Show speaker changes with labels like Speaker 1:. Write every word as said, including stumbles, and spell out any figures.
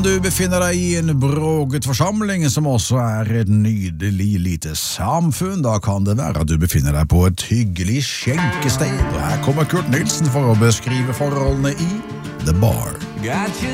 Speaker 1: Du befinner deg i en bråget forsamling som også er et nydelig lite samfunn. Da kan det være at du befinner deg på et hyggelig skjenkested. Og her kommer Kurt Nilsen for å beskrive forholdene i The Bar.